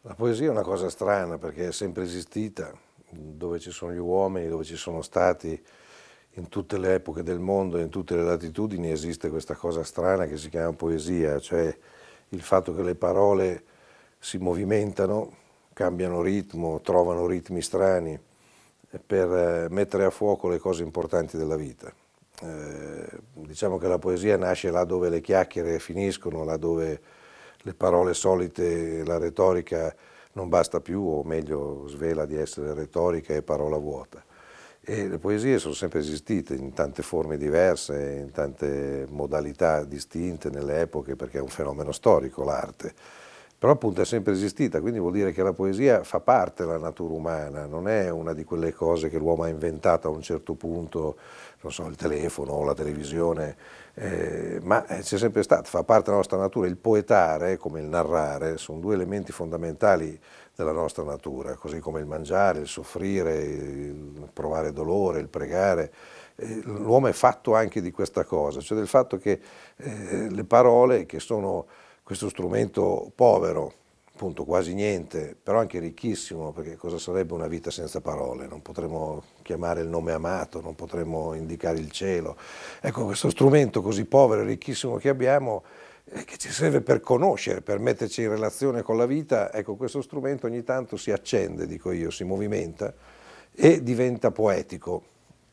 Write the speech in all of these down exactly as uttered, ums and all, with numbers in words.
La poesia è una cosa strana perché è sempre esistita, dove ci sono gli uomini, dove ci sono stati, in tutte le epoche del mondo, in tutte le latitudini esiste questa cosa strana che si chiama poesia, cioè il fatto che le parole si movimentano, cambiano ritmo, trovano ritmi strani per eh, mettere a fuoco le cose importanti della vita. Eh, diciamo che la poesia nasce là dove le chiacchiere finiscono, là dove le parole solite, la retorica non basta più, o meglio svela di essere retorica e parola vuota. E le poesie sono sempre esistite in tante forme diverse, in tante modalità distinte nelle epoche, perché è un fenomeno storico l'arte. Però appunto è sempre esistita, quindi vuol dire che la poesia fa parte della natura umana, non è una di quelle cose che l'uomo ha inventato a un certo punto, non so, il telefono o la televisione, eh, ma c'è sempre stata, fa parte della nostra natura. Il poetare, come il narrare, sono due elementi fondamentali della nostra natura, così come il mangiare, il soffrire, il provare dolore, il pregare. Eh, l'uomo è fatto anche di questa cosa, cioè del fatto che eh, le parole, che sono questo strumento povero, appunto quasi niente, però anche ricchissimo, perché cosa sarebbe una vita senza parole? Non potremmo chiamare il nome amato, non potremmo indicare il cielo. Ecco, questo strumento così povero e ricchissimo che abbiamo, eh, che ci serve per conoscere, per metterci in relazione con la vita, ecco, questo strumento ogni tanto si accende, dico io, si movimenta e diventa poetico.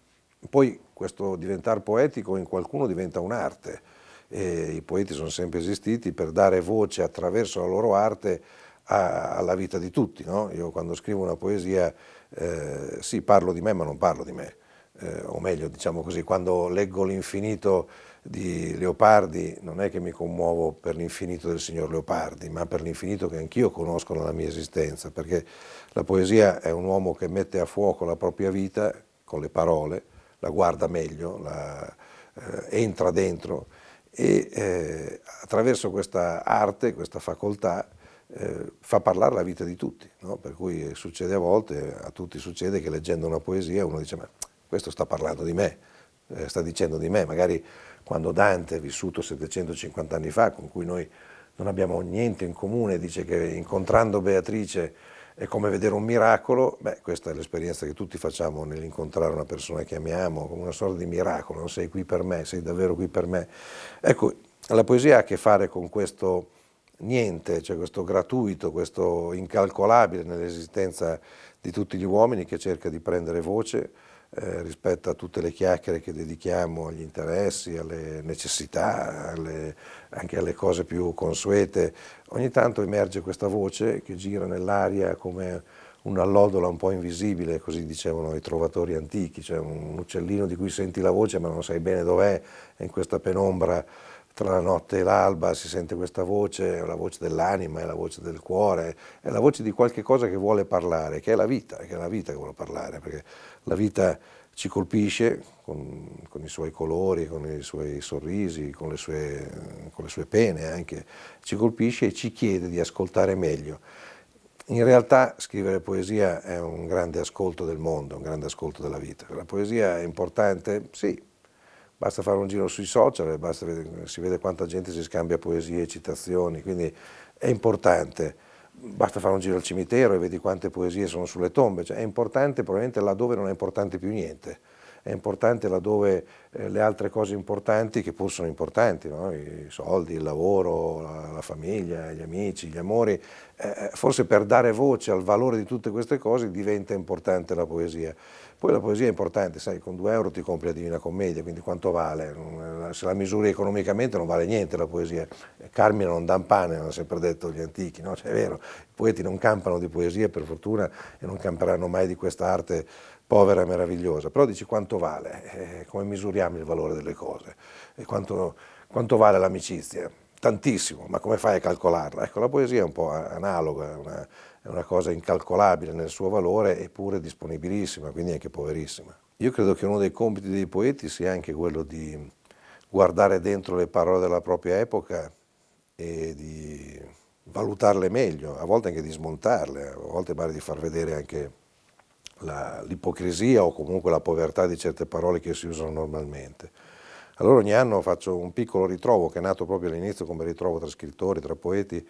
Poi questo diventare poetico in qualcuno diventa un'arte. E i poeti sono sempre esistiti per dare voce attraverso la loro arte a, alla vita di tutti, no? Io quando scrivo una poesia, eh, sì, parlo di me, ma non parlo di me. Eh, o meglio, diciamo così, quando leggo l'infinito di Leopardi, non è che mi commuovo per l'infinito del signor Leopardi, ma per l'infinito che anch'io conosco nella mia esistenza, perché la poesia è un uomo che mette a fuoco la propria vita con le parole, la guarda meglio, la, eh, entra dentro e eh, attraverso questa arte, questa facoltà, eh, fa parlare la vita di tutti, no? Per cui succede a volte, a tutti succede che leggendo una poesia uno dice ma questo sta parlando di me, eh, sta dicendo di me, magari quando Dante, vissuto settecentocinquanta anni fa, con cui noi non abbiamo niente in comune, dice che incontrando Beatrice è come vedere un miracolo, beh, questa è l'esperienza che tutti facciamo nell'incontrare una persona che amiamo, come una sorta di miracolo, non sei qui per me, sei davvero qui per me. Ecco, la poesia ha a che fare con questo niente, cioè questo gratuito, questo incalcolabile nell'esistenza di tutti gli uomini che cerca di prendere voce eh, rispetto a tutte le chiacchiere che dedichiamo agli interessi, alle necessità, alle, anche alle cose più consuete. Ogni tanto emerge questa voce che gira nell'aria come un'allodola un po' invisibile, così dicevano i trovatori antichi, cioè un uccellino di cui senti la voce ma non sai bene dov'è, e in questa penombra tra la notte e l'alba si sente questa voce, è la voce dell'anima, è la voce del cuore, è la voce di qualche cosa che vuole parlare, che è la vita, che è la vita che vuole parlare, perché la vita ci colpisce con, con i suoi colori, con i suoi sorrisi, con le sue, con le sue pene anche, ci colpisce e ci chiede di ascoltare meglio. In realtà scrivere poesia è un grande ascolto del mondo, un grande ascolto della vita. La poesia è importante? Sì. Basta fare un giro sui social, basta vedere, si vede quanta gente si scambia poesie e citazioni, quindi è importante. Basta fare un giro al cimitero e vedi quante poesie sono sulle tombe, cioè è importante probabilmente laddove non è importante più niente, è importante laddove eh, le altre cose importanti, che pur sono importanti, no? I soldi, il lavoro, la, la famiglia, gli amici, gli amori, eh, forse per dare voce al valore di tutte queste cose diventa importante la poesia. Poi la poesia è importante, sai, con due euro ti compri la Divina Commedia, quindi quanto vale? Se la misuri economicamente non vale niente la poesia. Carmine non dà pane, hanno sempre detto gli antichi, no? Cioè, è vero, i poeti non campano di poesia per fortuna e non camperanno mai di questa arte povera e meravigliosa, però dici quanto vale, eh, come misuriamo il valore delle cose, e quanto, quanto vale l'amicizia? Tantissimo, ma come fai a calcolarla? Ecco, la poesia è un po' analoga, è una, è una cosa incalcolabile nel suo valore, eppure disponibilissima, quindi anche poverissima. Io credo che uno dei compiti dei poeti sia anche quello di guardare dentro le parole della propria epoca e di valutarle meglio, a volte anche di smontarle, a volte magari di far vedere anche la, l'ipocrisia o comunque la povertà di certe parole che si usano normalmente. Allora ogni anno faccio un piccolo ritrovo che è nato proprio all'inizio come ritrovo tra scrittori, tra poeti,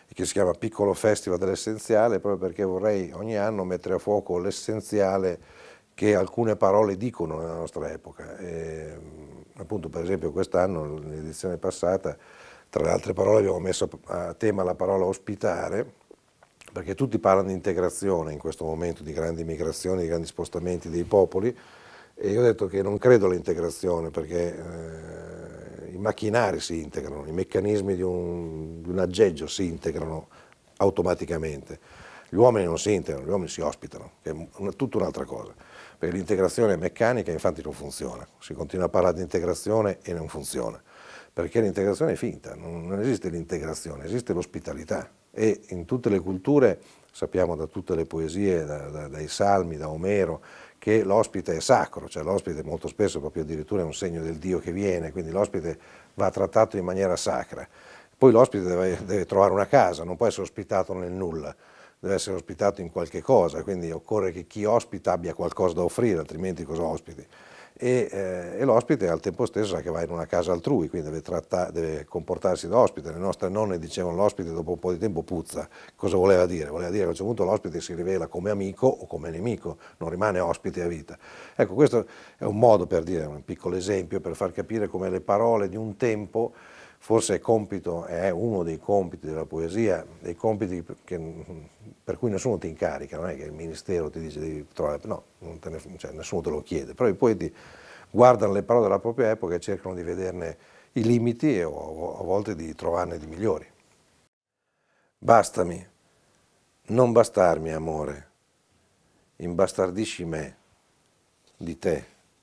che si chiama Piccolo Festival dell'Essenziale, proprio perché vorrei ogni anno mettere a fuoco l'essenziale che alcune parole dicono nella nostra epoca. E, appunto, per esempio, quest'anno, nell'edizione passata, tra le altre parole abbiamo messo a tema la parola ospitare, perché tutti parlano di integrazione in questo momento di grandi migrazioni, di grandi spostamenti dei popoli, e io ho detto che non credo all'integrazione, perché eh, i macchinari si integrano, i meccanismi di un, di un aggeggio si integrano automaticamente. Gli uomini non si integrano, gli uomini si ospitano, che è una, tutta un'altra cosa. Perché l'integrazione meccanica infatti non funziona, si continua a parlare di integrazione e non funziona, perché l'integrazione è finta, non, non esiste l'integrazione, esiste l'ospitalità, e in tutte le culture, sappiamo da tutte le poesie, da, da, dai salmi, da Omero, che l'ospite è sacro, cioè l'ospite molto spesso proprio addirittura è un segno del Dio che viene, quindi l'ospite va trattato in maniera sacra. Poi l'ospite deve, deve trovare una casa, non può essere ospitato nel nulla, deve essere ospitato in qualche cosa, quindi occorre che chi ospita abbia qualcosa da offrire, altrimenti cosa ospiti? E, eh, e l'ospite al tempo stesso sa che va in una casa altrui, quindi deve, trattare, deve comportarsi da ospite. Le nostre nonne dicevano l'ospite dopo un po' di tempo puzza. Cosa voleva dire? Voleva dire che a un certo punto l'ospite si rivela come amico o come nemico, non rimane ospite a vita. Ecco, questo è un modo per dire, un piccolo esempio per far capire come le parole di un tempo, forse è compito, è uno dei compiti della poesia, dei compiti che, per cui nessuno ti incarica, non è che il ministero ti dice devi trovare, no, non te ne, cioè, nessuno te lo chiede, però i poeti guardano le parole della propria epoca e cercano di vederne i limiti e o, a volte di trovarne di migliori. Bastami, non bastarmi, amore, imbastardisci me, di te.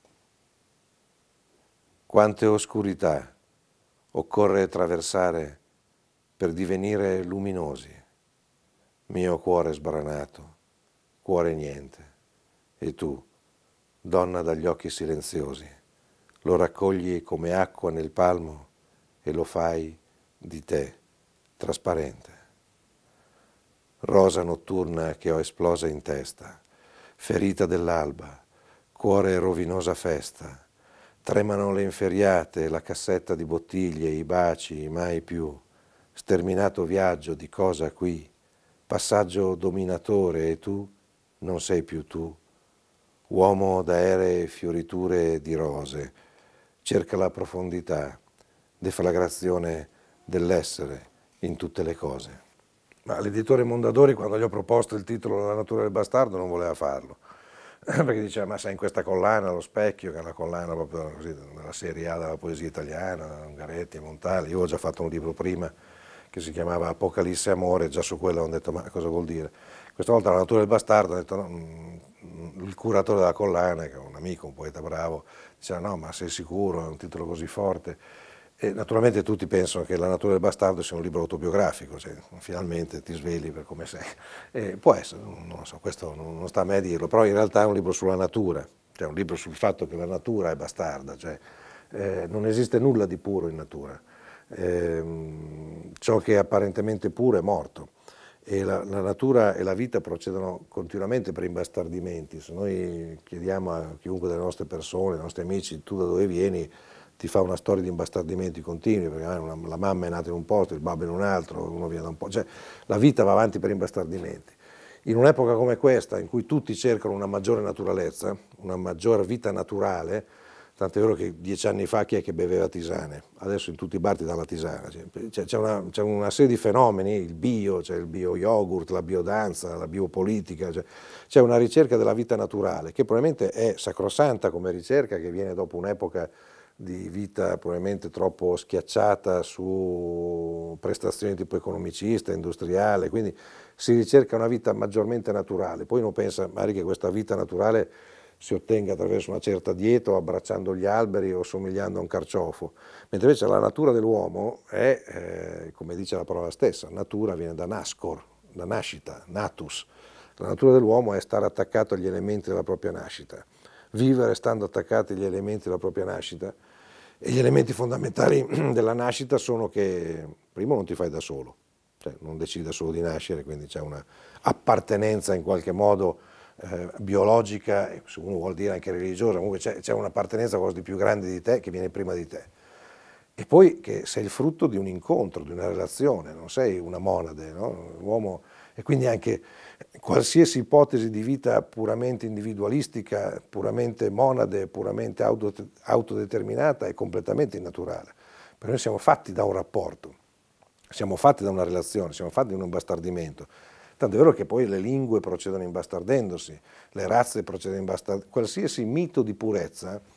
Quante oscurità occorre attraversare per divenire luminosi. Mio cuore sbranato, cuore niente, e tu, donna dagli occhi silenziosi, lo raccogli come acqua nel palmo e lo fai di te, trasparente. Rosa notturna che ho esplosa in testa, ferita dell'alba, cuore rovinosa festa, tremano le inferriate, la cassetta di bottiglie, i baci, mai più, sterminato viaggio di cosa qui, passaggio dominatore e tu non sei più tu, uomo d'aeree fioriture di rose, cerca la profondità, deflagrazione dell'essere in tutte le cose. Ma l'editore Mondadori, quando gli ho proposto il titolo La natura del bastardo, non voleva farlo, perché diceva, ma sei in questa collana, Lo Specchio, che è una collana proprio così, della serie A della poesia italiana, Ungaretti, Montale. Io ho già fatto un libro prima che si chiamava Apocalisse Amore, già su quello ho detto, ma cosa vuol dire? Questa volta La natura del bastardo, ho detto, no, il curatore della collana, che è un amico, un poeta bravo, diceva, no, ma sei sicuro, è un titolo così forte? E naturalmente tutti pensano che La natura del bastardo sia un libro autobiografico, cioè finalmente ti svegli per come sei. E può essere, non lo so, questo non, non sta a me a dirlo, però in realtà è un libro sulla natura, cioè un libro sul fatto che la natura è bastarda, cioè eh, non esiste nulla di puro in natura. Eh, ciò che è apparentemente puro è morto. E la, la natura e la vita procedono continuamente per imbastardimenti. Se noi chiediamo a chiunque delle nostre persone, ai nostri amici, tu da dove vieni, ti fa una storia di imbastardimenti continui, perché una, la mamma è nata in un posto, il babbo in un altro, uno viene da un po', cioè la vita va avanti per imbastardimenti. In un'epoca come questa, in cui tutti cercano una maggiore naturalezza, una maggiore vita naturale, tant'è vero che dieci anni fa chi è che beveva tisane? Adesso in tutti i bar ti danno la tisana. C'è, c'è, una, c'è una serie di fenomeni, il bio, c'è il bio yogurt, la biodanza, la biopolitica, c'è, c'è una ricerca della vita naturale che probabilmente è sacrosanta come ricerca, che viene dopo un'epoca di vita probabilmente troppo schiacciata su prestazioni tipo economicista, industriale, quindi si ricerca una vita maggiormente naturale. Poi uno pensa magari che questa vita naturale si ottenga attraverso una certa dieta o abbracciando gli alberi o somigliando a un carciofo, mentre invece la natura dell'uomo è, eh, come dice la parola stessa, natura viene da nascor, da nascita, natus. La natura dell'uomo è stare attaccato agli elementi della propria nascita, vivere stando attaccati agli elementi della propria nascita, e gli elementi fondamentali della nascita sono che primo non ti fai da solo, cioè non decidi da solo di nascere, quindi c'è una appartenenza in qualche modo eh, biologica, se uno vuol dire anche religiosa, comunque c'è, c'è un'appartenenza a qualcosa di più grande di te che viene prima di te. e poi che sei il frutto di un incontro, di una relazione, non sei una monade, no? L'uomo, e quindi anche qualsiasi ipotesi di vita puramente individualistica, puramente monade, puramente auto, autodeterminata è completamente innaturale. Perché noi siamo fatti da un rapporto, siamo fatti da una relazione, siamo fatti da un imbastardimento. Tanto è vero che poi le lingue procedono imbastardendosi, le razze procedono imbastardendosi, qualsiasi mito di purezza